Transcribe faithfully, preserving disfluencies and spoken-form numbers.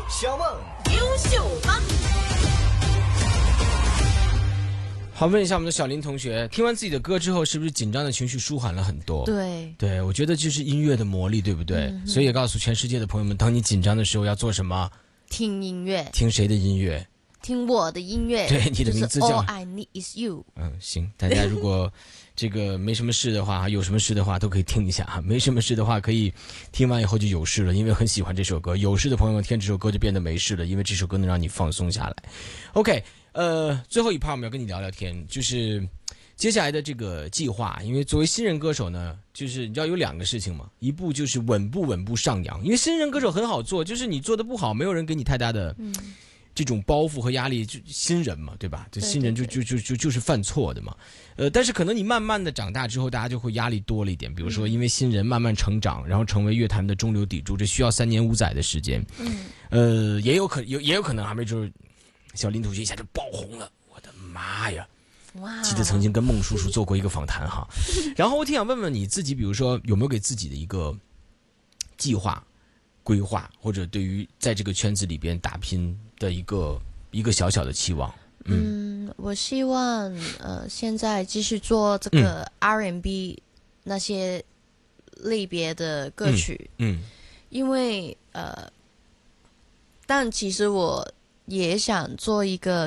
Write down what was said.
小梦优秀帮。 好，问一下我们的小林同学，听完自己的歌之后，是不是紧张的情绪舒缓了很多？ 对， 对，我觉得就是音乐的魔力，对不对？嗯、所以也告诉全世界的朋友们，当你紧张的时候要做什么？ 听音乐。 听谁的音乐？ 听我的音乐。 对，你的名字叫、 就是、All I Need Is You。 嗯，行，大家如果这个没什么事的话，有什么事的话都可以听一下哈。没什么事的话，可以听完以后就有事了，因为很喜欢这首歌。有事的朋友们听这首歌就变得没事了，因为这首歌能让你放松下来。OK。呃，最后一趴我们要跟你聊聊天，就是接下来的这个计划。因为作为新人歌手呢，就是你知道有两个事情嘛，一步就是稳步稳步上扬。因为新人歌手很好做，就是你做的不好，没有人给你太大的这种包袱和压力。就新人嘛，对吧？这新人就就就就就是犯错的嘛。呃，但是可能你慢慢的长大之后，大家就会压力多了一点。比如说，因为新人慢慢成长，然后成为乐坛的中流砥柱，这需要三年五载的时间。嗯，呃，也有可有也有可能还没就是。小林同学一下就爆红了，我的妈呀！哇！记得曾经跟孟叔叔做过一个访谈哈，然后我挺想问问你自己，比如说有没有给自己的一个计划、规划，或者对于在这个圈子里边打拼的一个一个小小的期望？ 嗯，嗯我希望呃现在继续做这个 R and B 那些类别的歌曲，嗯，嗯因为呃，但其实我。也想做一个